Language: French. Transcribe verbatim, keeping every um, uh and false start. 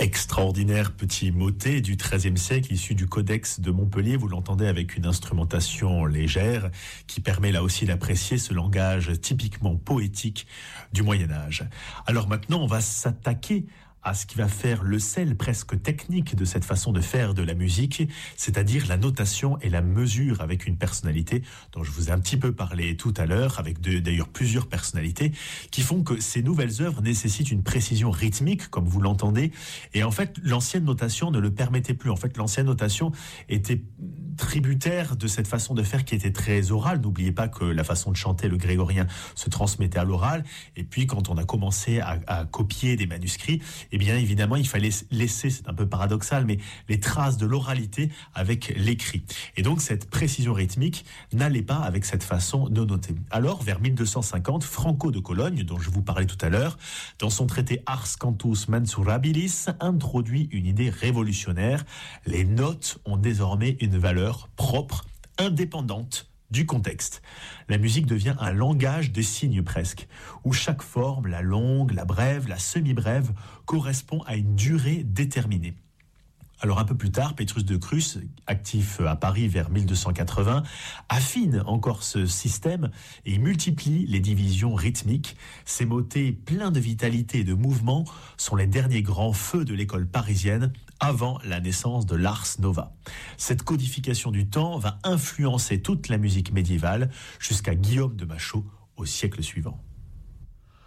Extraordinaire petit motet du treizième siècle issu du Codex de Montpellier. Vous l'entendez avec une instrumentation légère qui permet là aussi d'apprécier ce langage typiquement poétique du Moyen-Âge. Alors maintenant, on va s'attaquer à ce qui va faire le sel presque technique de cette façon de faire de la musique, c'est-à-dire la notation et la mesure avec une personnalité dont je vous ai un petit peu parlé tout à l'heure, avec de, d'ailleurs plusieurs personnalités, qui font que ces nouvelles œuvres nécessitent une précision rythmique, comme vous l'entendez, et en fait, l'ancienne notation ne le permettait plus. En fait, l'ancienne notation était tributaire de cette façon de faire qui était très orale. N'oubliez pas que la façon de chanter le grégorien se transmettait à l'oral, et puis quand on a commencé à, à copier des manuscrits, eh bien évidemment il fallait laisser, c'est un peu paradoxal, mais les traces de l'oralité avec l'écrit. Et donc cette précision rythmique n'allait pas avec cette façon de noter. Alors vers mille deux cent cinquante, Franco de Cologne, dont je vous parlais tout à l'heure, dans son traité Ars Cantus Mensurabilis, introduit une idée révolutionnaire. Les notes ont désormais une valeur propre, indépendante du contexte. La musique devient un langage des signes presque, où chaque forme, la longue, la brève, la semi-brève, correspond à une durée déterminée. Alors un peu plus tard, Petrus de Crus, actif à Paris vers mille deux cent quatre-vingts, affine encore ce système et multiplie les divisions rythmiques. Ces motets pleins de vitalité et de mouvement sont les derniers grands feux de l'école parisienne avant la naissance de l'Ars Nova. Cette codification du temps va influencer toute la musique médiévale jusqu'à Guillaume de Machaut au siècle suivant.